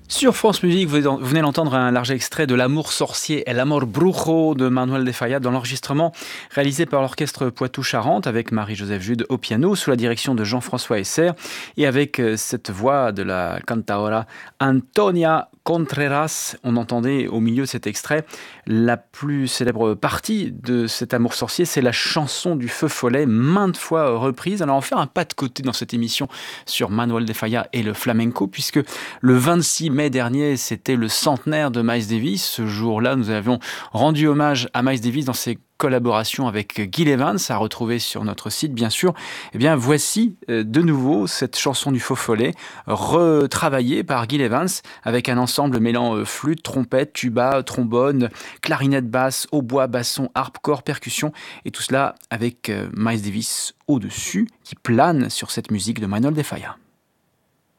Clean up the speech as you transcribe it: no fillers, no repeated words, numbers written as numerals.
Sur France Musique, vous venez d'entendre un large extrait de L'amour sorcier, El Amor Brujo de Manuel de Falla dans l'enregistrement réalisé par l'orchestre Poitou-Charentes avec Marie-Joseph Jude au piano sous la direction de Jean-François Esser et avec cette voix de la cantaora Antonia Contreras. On entendait au milieu de cet extrait la plus célèbre partie de cet amour sorcier, c'est la chanson du feu follet, maintes fois reprise. Alors on va faire un pas de côté dans cette émission sur Manuel de Falla et le flamenco puisque le 26 mai dernier, c'était le centenaire de Miles Davis. Ce jour-là, nous avions rendu hommage à Miles Davis dans ses collaborations avec Gil Evans, à retrouver sur notre site bien sûr. Eh bien voici de nouveau cette chanson du faux follet, retravaillée par Gil Evans avec un ensemble mêlant flûte, trompette, tuba, trombone, clarinette basse, hautbois, basson, harpe, corps, percussion et tout cela avec Miles Davis au-dessus qui plane sur cette musique de Manuel de Falla.